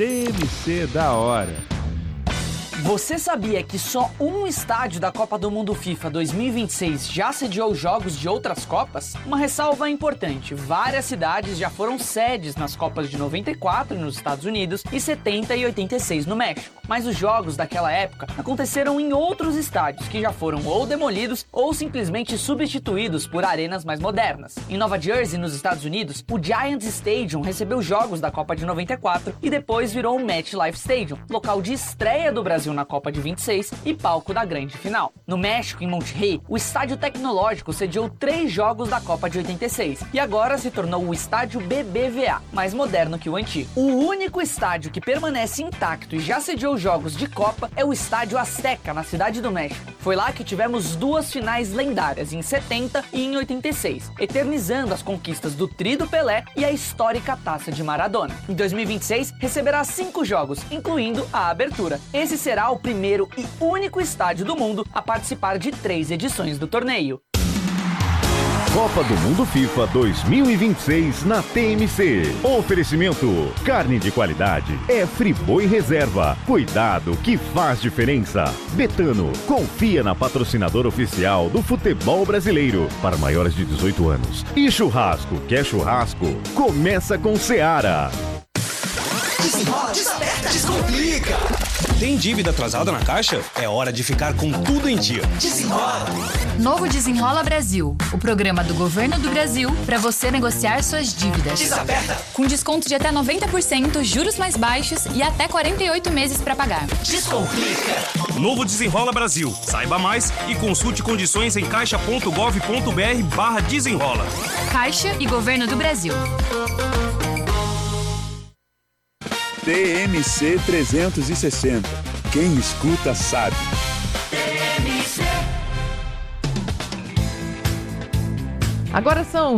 TMC da hora. Você sabia que só um estádio da Copa do Mundo FIFA 2026 já sediou jogos de outras Copas? Uma ressalva importante, várias cidades já foram sedes nas Copas de 94 nos Estados Unidos e 70 e 86 no México. Mas os jogos daquela época aconteceram em outros estádios que já foram ou demolidos ou simplesmente substituídos por arenas mais modernas. Em Nova Jersey, nos Estados Unidos, o Giants Stadium recebeu jogos da Copa de 94 e depois virou o MetLife Stadium, local de estreia do Brasil na Copa de 26 e palco da grande final. No México, em Monterrey, o Estádio Tecnológico sediou 3 jogos da Copa de 86 e agora se tornou o Estádio BBVA, mais moderno que o antigo. O único estádio que permanece intacto e já sediou jogos de Copa é o Estádio Azteca, na Cidade do México. Foi lá que tivemos 2 finais lendárias, em 70 e em 86, eternizando as conquistas do Tri do Pelé e a histórica Taça de Maradona. Em 2026, receberá 5 jogos, incluindo a abertura. Esse será o primeiro e único estádio do mundo a participar de 3 edições do torneio. Copa do Mundo FIFA 2026 na TMC. Oferecimento: carne de qualidade é Friboi Reserva. Cuidado que faz diferença. Betano, confia na patrocinadora oficial do futebol brasileiro para maiores de 18 anos. E churrasco, quer churrasco? Começa com Seara. Desenrola, desaperta, descomplica. Tem dívida atrasada na Caixa? É hora de ficar com tudo em dia. Desenrola. Novo Desenrola Brasil, o programa do Governo do Brasil para você negociar suas dívidas. Desaperta. Com desconto de até 90%, juros mais baixos e até 48 meses para pagar. Descomplica. Novo Desenrola Brasil. Saiba mais e consulte condições em caixa.gov.br/desenrola. Caixa e Governo do Brasil. TMC 360. Quem escuta sabe. TMC. Agora são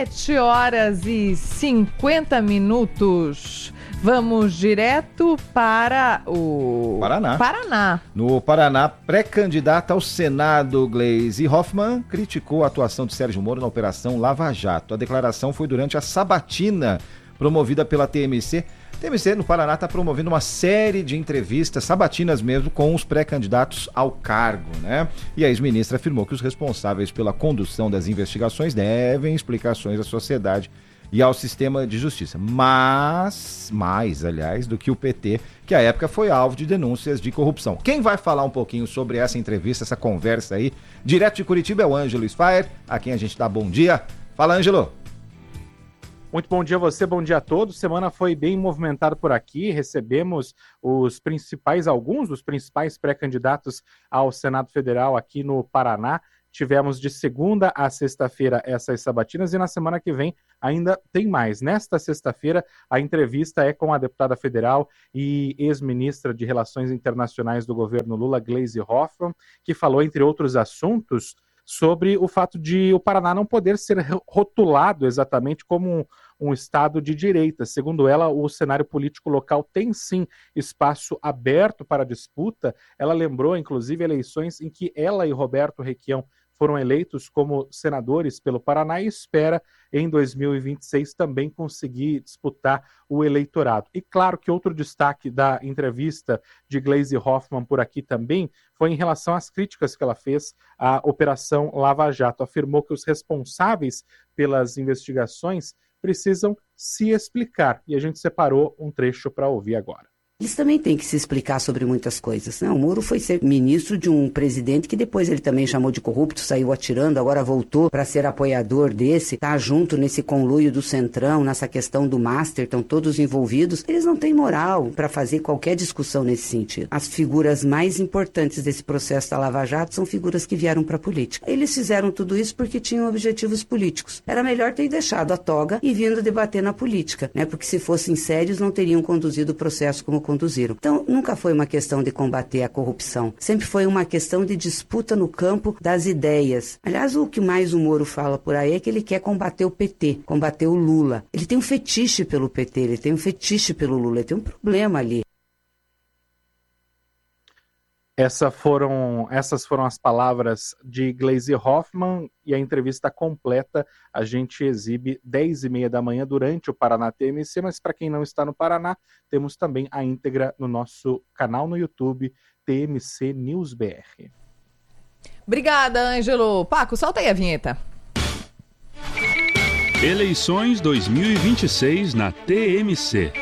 7h50. Vamos direto para o Paraná. No Paraná, pré-candidata ao Senado, Gleisi Hoffmann, criticou a atuação de Sérgio Moro na Operação Lava Jato. A declaração foi durante a sabatina promovida pela TMC. A TMC no Paraná está promovendo uma série de entrevistas, sabatinas mesmo, com os pré-candidatos ao cargo, né? E a ex-ministra afirmou que os responsáveis pela condução das investigações devem explicações à sociedade e ao sistema de justiça. Mas, mais, aliás, do que o PT, que à época foi alvo de denúncias de corrupção. Quem vai falar um pouquinho sobre essa entrevista, essa conversa aí, direto de Curitiba, é o Ângelo Sfaer, a quem a gente dá bom dia. Fala, Ângelo. Muito bom dia a você, bom dia a todos. Semana foi bem movimentada por aqui, recebemos alguns dos principais pré-candidatos ao Senado Federal aqui no Paraná. Tivemos de segunda a sexta-feira essas sabatinas e na semana que vem ainda tem mais. Nesta sexta-feira, a entrevista é com a deputada federal e ex-ministra de Relações Internacionais do governo Lula, Gleisi Hoffmann, que falou, entre outros assuntos, sobre o fato de o Paraná não poder ser rotulado exatamente como um estado de direita. Segundo ela, o cenário político local tem sim espaço aberto para disputa. Ela lembrou, inclusive, eleições em que ela e Roberto Requião foram eleitos como senadores pelo Paraná e espera, em 2026, também conseguir disputar o eleitorado. E claro que outro destaque da entrevista de Gleisi Hoffmann por aqui também foi em relação às críticas que ela fez à Operação Lava Jato. Afirmou que os responsáveis pelas investigações precisam se explicar. E a gente separou um trecho para ouvir agora. Eles também têm que se explicar sobre muitas coisas, né? O Moro foi ser ministro de um presidente que depois ele também chamou de corrupto, saiu atirando, agora voltou para ser apoiador desse, tá junto nesse conluio do Centrão, nessa questão do Master, estão todos envolvidos. Eles não têm moral para fazer qualquer discussão nesse sentido. As figuras mais importantes desse processo da Lava Jato são figuras que vieram para a política. Eles fizeram tudo isso porque tinham objetivos políticos. Era melhor ter deixado a toga e vindo debater na política, né? Porque se fossem sérios não teriam conduzido o processo como conduziram. Então, nunca foi uma questão de combater a corrupção. Sempre foi uma questão de disputa no campo das ideias. Aliás, o que mais o Moro fala por aí é que ele quer combater o PT, combater o Lula. Ele tem um fetiche pelo PT, ele tem um fetiche pelo Lula, ele tem um problema ali. Essas foram as palavras de Gleisi Hoffmann, e a entrevista completa a gente exibe 10h30 da manhã durante o Paraná TMC, mas para quem não está no Paraná, temos também a íntegra no nosso canal no YouTube, TMC News BR. Obrigada, Ângelo. Paco, solta aí a vinheta. Eleições 2026 na TMC.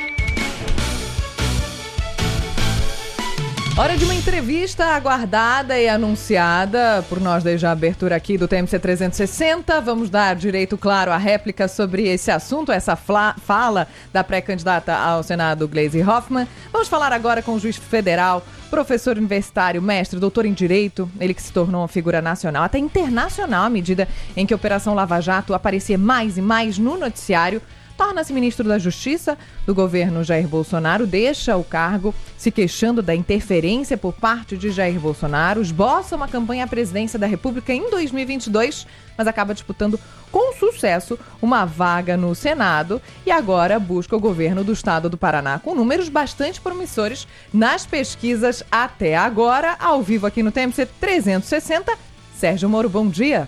Hora de uma entrevista aguardada e anunciada por nós desde a abertura aqui do TMC 360. Vamos dar direito, claro, à réplica sobre esse assunto, essa fala da pré-candidata ao Senado, Gleisi Hoffmann. Vamos falar agora com o juiz federal, professor universitário, mestre, doutor em Direito, ele que se tornou uma figura nacional, até internacional, à medida em que a Operação Lava Jato aparecia mais e mais no noticiário. Torna-se ministro da Justiça do governo Jair Bolsonaro, deixa o cargo se queixando da interferência por parte de Jair Bolsonaro, esboça uma campanha à presidência da República em 2022, mas acaba disputando com sucesso uma vaga no Senado e agora busca o governo do estado do Paraná, com números bastante promissores nas pesquisas até agora. Ao vivo aqui no TMC 360, Sérgio Moro, bom dia.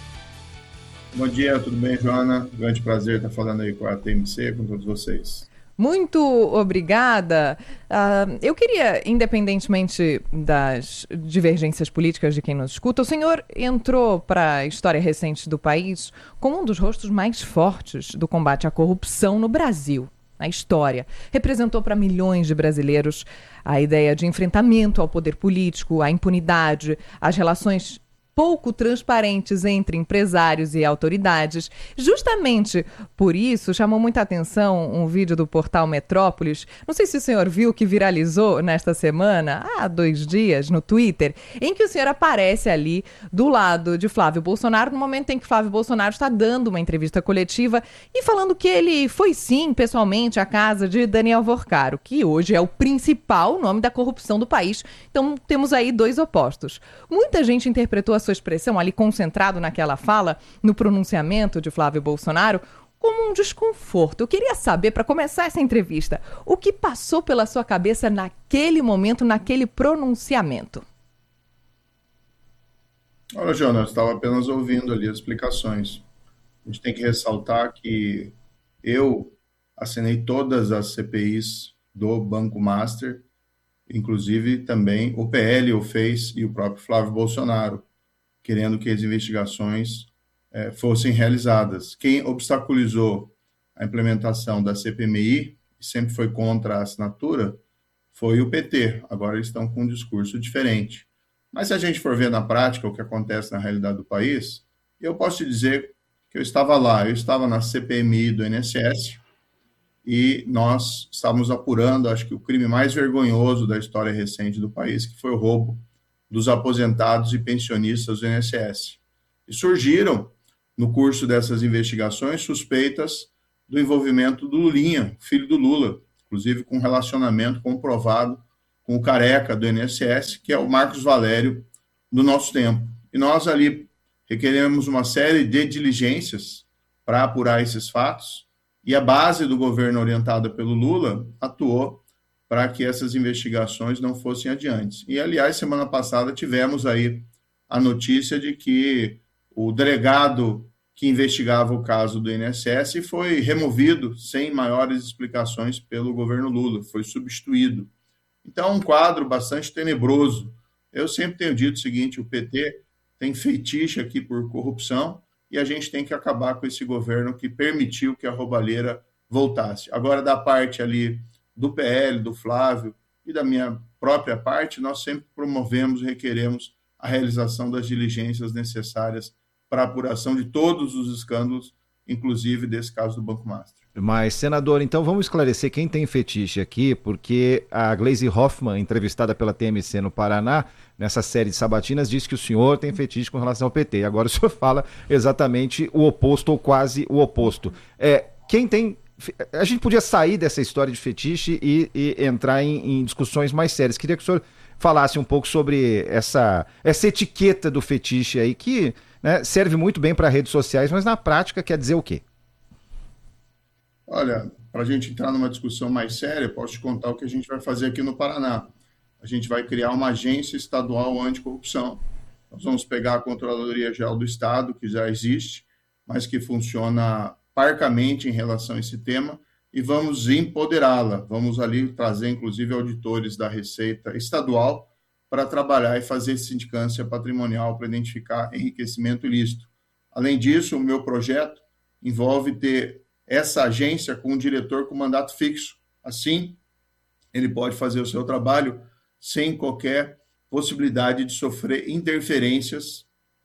Bom dia, tudo bem, Joana? Grande prazer estar falando aí com a TMC, com todos vocês. Muito obrigada. Eu queria, independentemente das divergências políticas de quem nos escuta, o senhor entrou para a história recente do país como um dos rostos mais fortes do combate à corrupção no Brasil, na história. Representou para milhões de brasileiros a ideia de enfrentamento ao poder político, à impunidade, às relações pouco transparentes entre empresários e autoridades. Justamente por isso, chamou muita atenção um vídeo do portal Metrópolis, não sei se o senhor viu, que viralizou nesta semana, há 2 dias, no Twitter, em que o senhor aparece ali do lado de Flávio Bolsonaro, no momento em que Flávio Bolsonaro está dando uma entrevista coletiva e falando que ele foi sim, pessoalmente, à casa de Daniel Vorcaro, que hoje é o principal nome da corrupção do país. Então temos aí 2 opostos. Muita gente interpretou a sua expressão ali concentrado naquela fala, no pronunciamento de Flávio Bolsonaro, como um desconforto. Eu queria saber, para começar essa entrevista, o que passou pela sua cabeça naquele momento, naquele pronunciamento? Olha, Joana, eu estava apenas ouvindo ali as explicações. A gente tem que ressaltar que eu assinei todas as CPIs do Banco Master, inclusive também o PL o fez e o próprio Flávio Bolsonaro, querendo que as investigações fossem realizadas. Quem obstaculizou a implementação da CPMI, e sempre foi contra a assinatura, foi o PT. Agora eles estão com um discurso diferente. Mas se a gente for ver na prática o que acontece na realidade do país, eu posso te dizer que eu estava lá, eu estava na CPMI do INSS e nós estávamos apurando, acho que o crime mais vergonhoso da história recente do país, que foi o roubo dos aposentados e pensionistas do INSS. E surgiram, no curso dessas investigações, suspeitas do envolvimento do Lulinha, filho do Lula, inclusive com um relacionamento comprovado com o careca do INSS, que é o Marcos Valério do nosso tempo. E nós ali requeremos uma série de diligências para apurar esses fatos, e a base do governo orientada pelo Lula atuou para que essas investigações não fossem adiante. E, aliás, semana passada tivemos aí a notícia de que o delegado que investigava o caso do INSS foi removido sem maiores explicações pelo governo Lula, foi substituído. Então, um quadro bastante tenebroso. Eu sempre tenho dito o seguinte, o PT tem fetiche aqui por corrupção e a gente tem que acabar com esse governo que permitiu que a roubalheira voltasse. Agora, da parte ali do PL, do Flávio e da minha própria parte, nós sempre promovemos e requeremos a realização das diligências necessárias para a apuração de todos os escândalos, inclusive desse caso do Banco Master. Mas, senador, então vamos esclarecer quem tem fetiche aqui, porque a Gleisi Hoffmann, entrevistada pela TMC no Paraná, nessa série de sabatinas, disse que o senhor tem fetiche com relação ao PT. E agora o senhor fala exatamente o oposto, ou quase o oposto. Quem tem... A gente podia sair dessa história de fetiche e entrar em discussões mais sérias. Queria que o senhor falasse um pouco sobre essa etiqueta do fetiche aí, que, né, serve muito bem para redes sociais, mas na prática quer dizer o quê? Olha, para a gente entrar numa discussão mais séria, posso te contar o que a gente vai fazer aqui no Paraná. a gente vai criar uma agência estadual anticorrupção. Nós vamos pegar a Controladoria Geral do Estado, que já existe, mas que funciona parcamente em relação a esse tema, e vamos empoderá-la. Vamos ali trazer, inclusive, auditores da Receita Estadual para trabalhar e fazer sindicância patrimonial para identificar enriquecimento ilícito. Além disso, o meu projeto envolve ter essa agência com um diretor com mandato fixo. Assim, ele pode fazer o seu trabalho sem qualquer possibilidade de sofrer interferências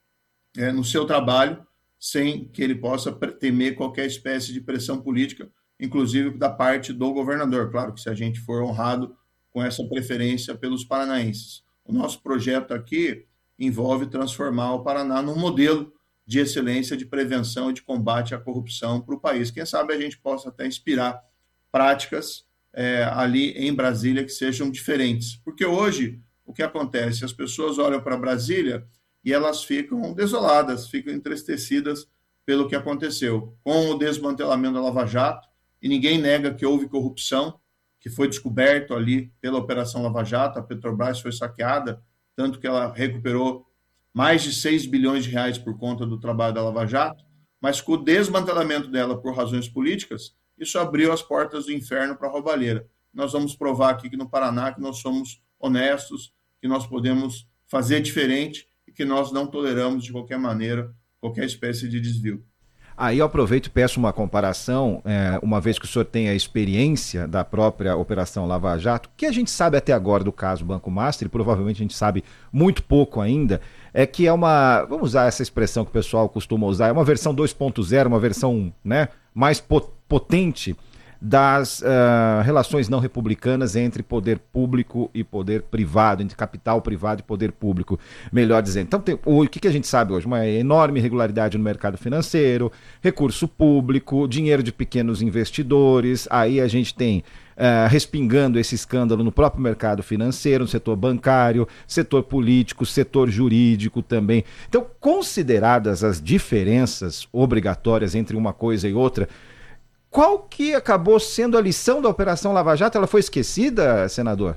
no seu trabalho, sem que ele possa temer qualquer espécie de pressão política, inclusive da parte do governador. Claro que se a gente for honrado com essa preferência pelos paranaenses. O nosso projeto aqui envolve transformar o Paraná num modelo de excelência de prevenção e de combate à corrupção para o país. Quem sabe a gente possa até inspirar práticas ali em Brasília que sejam diferentes. Porque hoje, o que acontece? As pessoas olham para Brasília e elas ficam desoladas, ficam entristecidas pelo que aconteceu. Com o desmantelamento da Lava Jato, e ninguém nega que houve corrupção, que foi descoberto ali pela Operação Lava Jato, a Petrobras foi saqueada, tanto que ela recuperou mais de 6 bilhões de reais por conta do trabalho da Lava Jato, mas com o desmantelamento dela por razões políticas, isso abriu as portas do inferno para a roubalheira. Nós vamos provar aqui que no Paraná que nós somos honestos, que nós podemos fazer diferente e que nós não toleramos de qualquer maneira qualquer espécie de desvio. Aí eu aproveito e peço uma comparação, uma vez que o senhor tem a experiência da própria Operação Lava Jato, que a gente sabe até agora do caso Banco Master, e provavelmente a gente sabe muito pouco ainda, é que é uma, vamos usar essa expressão que o pessoal costuma usar, é uma versão 2.0, uma versão, né, mais potente das relações não republicanas entre poder público e poder privado, entre capital privado e poder público, melhor dizendo. Então, o que a gente sabe hoje? Uma enorme irregularidade no mercado financeiro, recurso público, dinheiro de pequenos investidores, aí a gente tem respingando esse escândalo no próprio mercado financeiro, no setor bancário, setor político, setor jurídico também. Então, consideradas as diferenças obrigatórias entre uma coisa e outra, qual que acabou sendo a lição da Operação Lava Jato? Ela foi esquecida, senador?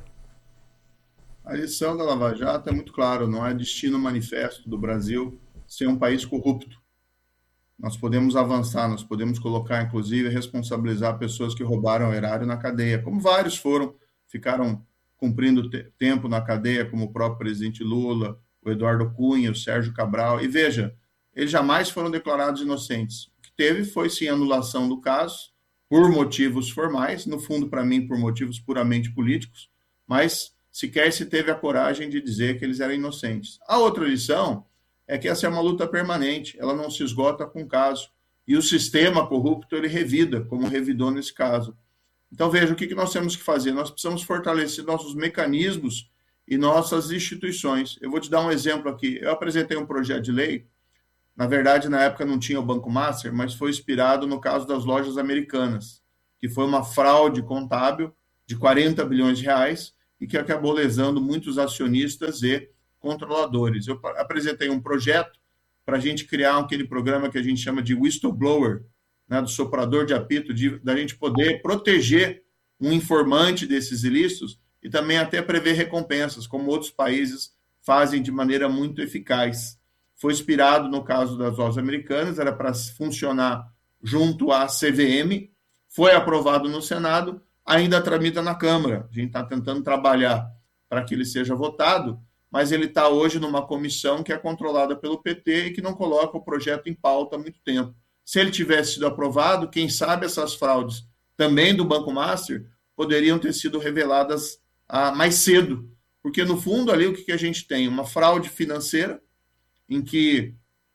A lição da Lava Jato é muito clara, não é destino manifesto do Brasil ser um país corrupto. Nós podemos avançar, nós podemos colocar, inclusive, responsabilizar pessoas que roubaram o erário na cadeia, como vários ficaram cumprindo tempo na cadeia, como o próprio presidente Lula, o Eduardo Cunha, o Sérgio Cabral. E veja, eles jamais foram declarados inocentes. Teve foi sim anulação do caso por motivos formais, no fundo para mim por motivos puramente políticos, mas sequer se teve a coragem de dizer que eles eram inocentes. A outra lição é que essa é uma luta permanente, ela não se esgota com o caso, e o sistema corrupto ele revida, como revidou nesse caso. Então veja, o que nós temos que fazer? Nós precisamos fortalecer nossos mecanismos e nossas instituições. Eu vou te dar um exemplo aqui. Eu apresentei um projeto de lei. Na verdade, na época não tinha o Banco Master, mas foi inspirado no caso das lojas americanas, que foi uma fraude contábil de 40 bilhões de reais e que acabou lesando muitos acionistas e controladores. Eu apresentei um projeto para a gente criar aquele programa que a gente chama de whistleblower, né, do soprador de apito, da gente poder proteger um informante desses ilícitos e também até prever recompensas, como outros países fazem de maneira muito eficaz. Foi inspirado no caso das lojas americanas, era para funcionar junto à CVM, foi aprovado no Senado, ainda tramita na Câmara. A gente está tentando trabalhar para que ele seja votado, mas ele está hoje numa comissão que é controlada pelo PT e que não coloca o projeto em pauta há muito tempo. Se ele tivesse sido aprovado, quem sabe essas fraudes também do Banco Master poderiam ter sido reveladas mais cedo, porque no fundo ali o que a gente tem? Uma fraude financeira, em que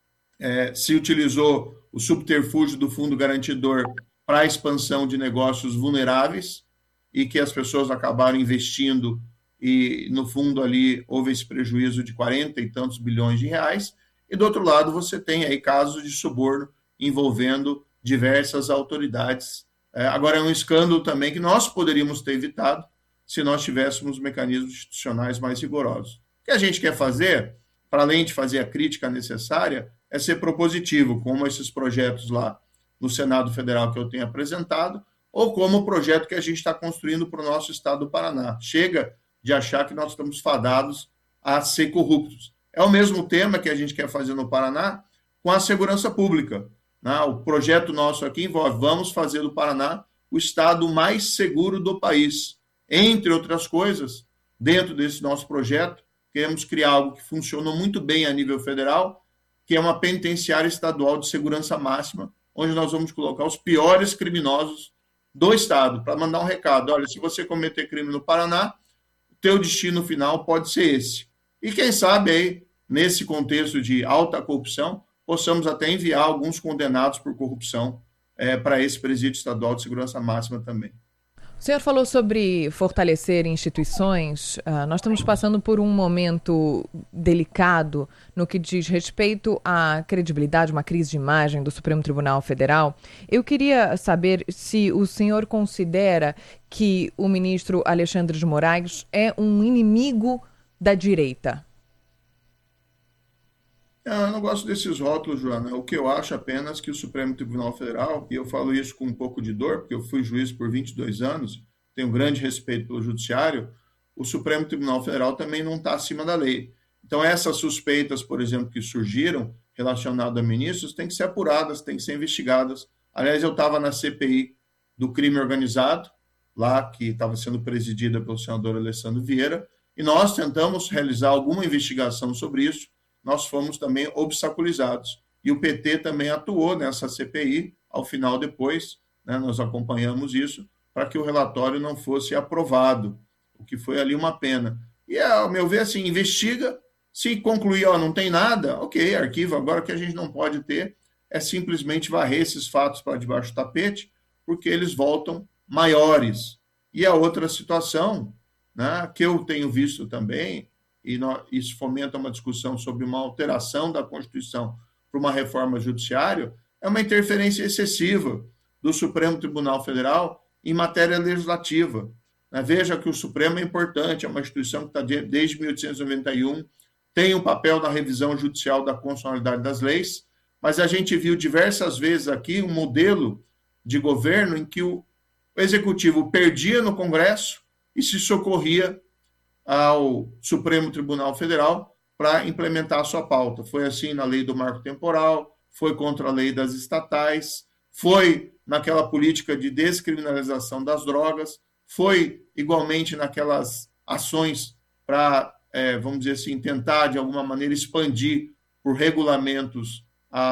se utilizou o subterfúgio do fundo garantidor para a expansão de negócios vulneráveis e que as pessoas acabaram investindo e, no fundo, ali houve esse prejuízo de 40 e tantos bilhões de reais. E, do outro lado, você tem aí casos de suborno envolvendo diversas autoridades. Agora, é um escândalo também que nós poderíamos ter evitado se nós tivéssemos mecanismos institucionais mais rigorosos. O que a gente quer fazer, para além de fazer a crítica necessária, é ser propositivo, como esses projetos lá no Senado Federal que eu tenho apresentado, ou como o projeto que a gente está construindo para o nosso estado do Paraná. Chega de achar que nós estamos fadados a ser corruptos. É o mesmo tema que a gente quer fazer no Paraná com a segurança pública, né? O projeto nosso aqui envolve, vamos fazer do Paraná o estado mais seguro do país. Entre outras coisas, dentro desse nosso projeto, queremos criar algo que funcionou muito bem a nível federal, que é uma penitenciária estadual de segurança máxima, onde nós vamos colocar os piores criminosos do estado, para mandar um recado. Olha, se você cometer crime no Paraná, o teu destino final pode ser esse. E quem sabe aí, nesse contexto de alta corrupção, possamos até enviar alguns condenados por corrupção para esse presídio estadual de segurança máxima também. O senhor falou sobre fortalecer instituições. Nós estamos passando por um momento delicado no que diz respeito à credibilidade, uma crise de imagem do Supremo Tribunal Federal. Eu queria saber se o senhor considera que o ministro Alexandre de Moraes é um inimigo da direita. Eu não gosto desses rótulos, Joana. O que eu acho apenas que o Supremo Tribunal Federal, e eu falo isso com um pouco de dor, porque eu fui juiz por 22 anos, tenho grande respeito pelo judiciário, o Supremo Tribunal Federal também não está acima da lei. Então, essas suspeitas, por exemplo, que surgiram relacionadas a ministros, têm que ser apuradas, têm que ser investigadas. Aliás, eu estava na CPI do crime organizado, lá que estava sendo presidida pelo senador Alessandro Vieira, e nós tentamos realizar alguma investigação sobre isso. Nós fomos também obstaculizados. E o PT também atuou nessa CPI, ao final depois, né, nós acompanhamos isso, para que o relatório não fosse aprovado, o que foi ali uma pena. E, ao meu ver, assim, investiga, se concluir, não tem nada, ok, arquivo. Agora o que a gente não pode ter é simplesmente varrer esses fatos para debaixo do tapete, porque eles voltam maiores. E a outra situação, né, que eu tenho visto também, e isso fomenta uma discussão sobre uma alteração da Constituição para uma reforma judiciária, é uma interferência excessiva do Supremo Tribunal Federal em matéria legislativa. Veja que o Supremo é importante, é uma instituição que está desde 1891, tem um papel na revisão judicial da constitucionalidade das leis, mas a gente viu diversas vezes aqui um modelo de governo em que o Executivo perdia no Congresso e se socorria ao Supremo Tribunal Federal para implementar a sua pauta. Foi assim na lei do marco temporal, foi contra a lei das estatais, foi naquela política de descriminalização das drogas, foi igualmente naquelas ações para, vamos dizer assim, tentar de alguma maneira expandir por regulamentos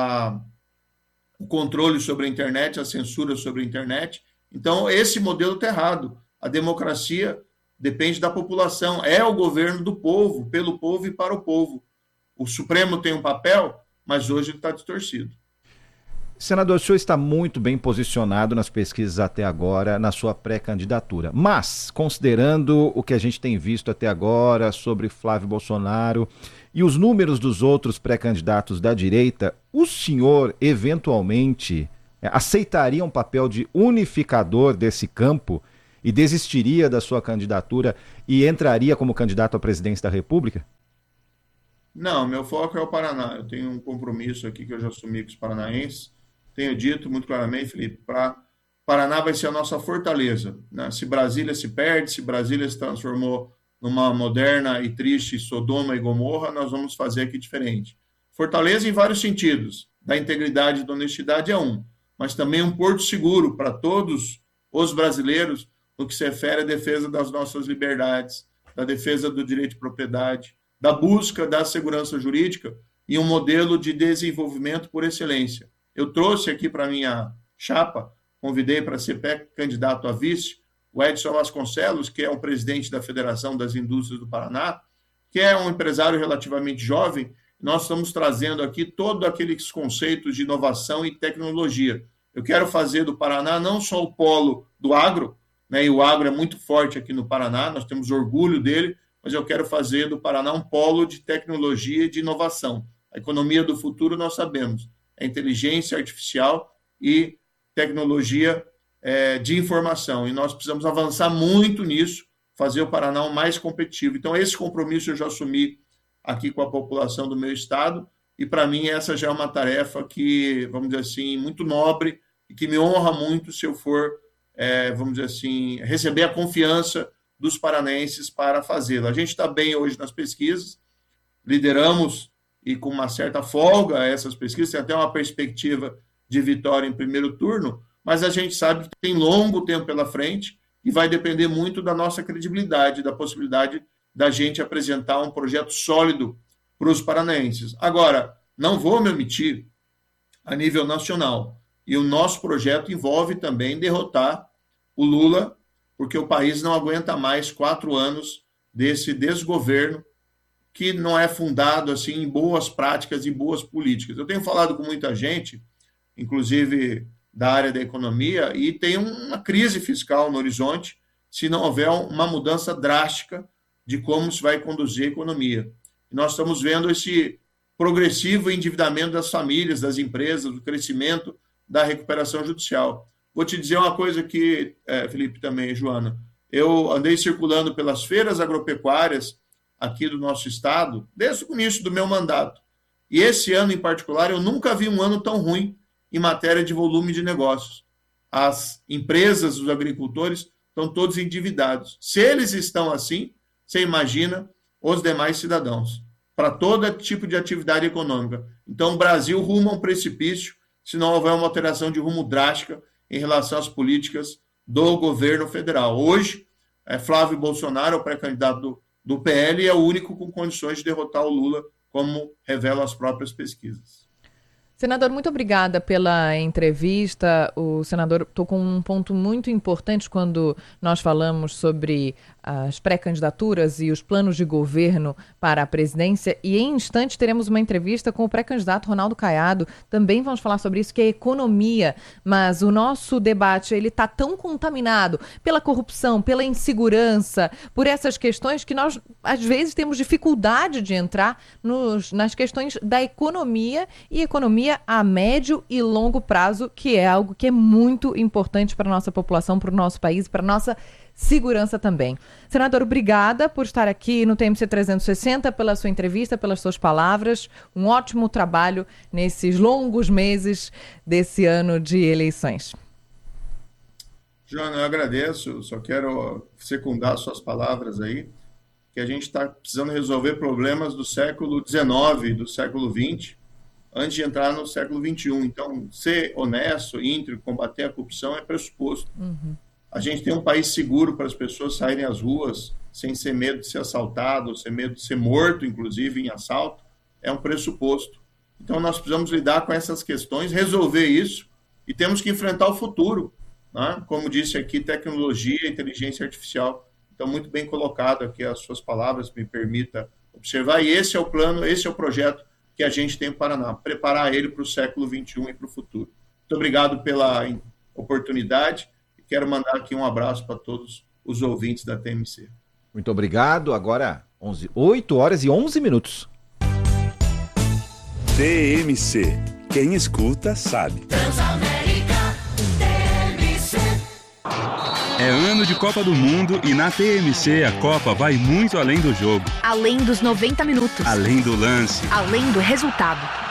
o controle sobre a internet, a censura sobre a internet. Então, esse modelo está errado. A democracia depende da população, é o governo do povo, pelo povo e para o povo. O Supremo tem um papel, mas hoje ele está distorcido. Senador, o senhor está muito bem posicionado nas pesquisas até agora, na sua pré-candidatura. Mas, considerando o que a gente tem visto até agora sobre Flávio Bolsonaro e os números dos outros pré-candidatos da direita, o senhor, eventualmente, aceitaria um papel de unificador desse campo e desistiria da sua candidatura e entraria como candidato à presidência da República? Não, meu foco é o Paraná. Eu tenho um compromisso aqui que eu já assumi com os paranaenses. Tenho dito muito claramente, Felipe, Paraná vai ser a nossa fortaleza, né? Se Brasília se perde, se Brasília se transformou numa moderna e triste Sodoma e Gomorra, nós vamos fazer aqui diferente. Fortaleza em vários sentidos. Da integridade e da honestidade é um, mas também um porto seguro para todos os brasileiros no que se refere à defesa das nossas liberdades, da defesa do direito de propriedade, da busca da segurança jurídica e um modelo de desenvolvimento por excelência. Eu trouxe aqui para a minha chapa, convidei para ser candidato a vice, o Edson Vasconcelos, que é o presidente da Federação das Indústrias do Paraná, que é um empresário relativamente jovem. Nós estamos trazendo aqui todos aqueles conceitos de inovação e tecnologia. Eu quero fazer do Paraná não só o polo do agro, né, e o agro é muito forte aqui no Paraná, nós temos orgulho dele, mas eu quero fazer do Paraná um polo de tecnologia e de inovação. A economia do futuro, nós sabemos, é inteligência artificial e tecnologia de informação. E nós precisamos avançar muito nisso, fazer o Paraná o mais competitivo. Então, esse compromisso eu já assumi aqui com a população do meu estado, e para mim essa já é uma tarefa que, vamos dizer assim, muito nobre e que me honra muito se eu for, vamos dizer assim, receber a confiança dos paranaenses para fazê-lo. A gente está bem hoje nas pesquisas, lideramos e com uma certa folga essas pesquisas, tem até uma perspectiva de vitória em primeiro turno, mas a gente sabe que tem longo tempo pela frente e vai depender muito da nossa credibilidade, da possibilidade da gente apresentar um projeto sólido para os paranaenses. Agora, não vou me omitir a nível nacional, e o nosso projeto envolve também derrotar o Lula, porque o país não aguenta mais 4 anos desse desgoverno que não é fundado assim em boas práticas e boas políticas. Eu tenho falado com muita gente, inclusive da área da economia, e tem uma crise fiscal no horizonte se não houver uma mudança drástica de como se vai conduzir a economia. E nós estamos vendo esse progressivo endividamento das famílias, das empresas, do crescimento da recuperação judicial. Vou te dizer uma coisa aqui, Felipe, também, Joana. Eu andei circulando pelas feiras agropecuárias aqui do nosso estado, desde o início do meu mandato. E esse ano, em particular, eu nunca vi um ano tão ruim em matéria de volume de negócios. As empresas, os agricultores, estão todos endividados. Se eles estão assim, você imagina os demais cidadãos, para todo tipo de atividade econômica. Então, o Brasil rumo a um precipício se não houver uma alteração de rumo drástica em relação às políticas do governo federal. Hoje, Flávio Bolsonaro, o pré-candidato do PL, é o único com condições de derrotar o Lula, como revelam as próprias pesquisas. Senador, muito obrigada pela entrevista. O senador tocou um ponto muito importante quando nós falamos sobre as pré-candidaturas e os planos de governo para a presidência. E em instante teremos uma entrevista com o pré-candidato Ronaldo Caiado. Também vamos falar sobre isso, que é economia. Mas o nosso debate ele está tão contaminado pela corrupção, pela insegurança, por essas questões que nós, às vezes, temos dificuldade de entrar nas questões da economia e economia a médio e longo prazo, que é algo que é muito importante para a nossa população, para o nosso país, para a nossa segurança também. Senador, obrigada por estar aqui no TMC 360, pela sua entrevista, pelas suas palavras. Um ótimo trabalho nesses longos meses desse ano de eleições. Joana, eu agradeço, só quero secundar suas palavras aí, que a gente está precisando resolver problemas do século XIX, do século XX, antes de entrar no século XXI. Então, ser honesto, íntegro, combater a corrupção é pressuposto. A gente tem um país seguro para as pessoas saírem às ruas sem ser medo de ser assaltado, sem medo de ser morto, inclusive, em assalto, é um pressuposto. Então, nós precisamos lidar com essas questões, resolver isso, e temos que enfrentar o futuro, né? Como disse aqui, tecnologia e inteligência artificial. Então, muito bem colocado aqui as suas palavras, me permita observar, e esse é o plano, esse é o projeto que a gente tem para o Paraná, preparar ele para o século XXI e para o futuro. Muito obrigado pela oportunidade e quero mandar aqui um abraço para todos os ouvintes da TMC. Muito obrigado. Agora, 8 horas e 11 minutos. TMC. Quem escuta, sabe. É ano de Copa do Mundo e na TMC a Copa vai muito além do jogo. Além dos 90 minutos. Além do lance. Além do resultado.